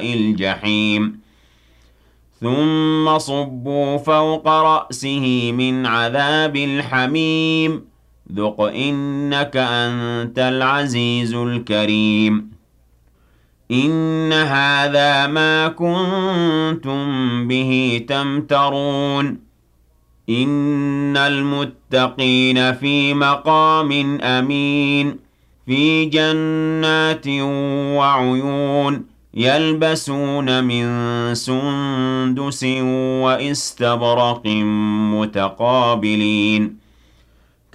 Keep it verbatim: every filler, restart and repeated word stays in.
الجحيم ثم صبوا فوق رأسه من عذاب الحميم ذق إنك أنت العزيز الكريم إن هذا ما كنتم به تمترون إن المتقين في مقام أمين في جنات وعيون يلبسون من سندس وإستبرق متقابلين